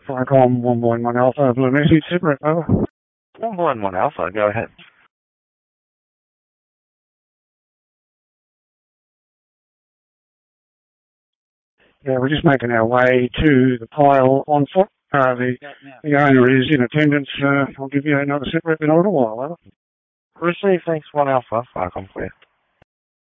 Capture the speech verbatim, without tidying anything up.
Firecom one one one Alpha, Blue message, separate, over. one one one Alpha, go ahead. Yeah, we're just making our way to the pile on foot. Uh, the, the owner is in attendance. Uh, I'll give you another separate in a little while, over. Receive, thanks, one Alpha, Firecom clear.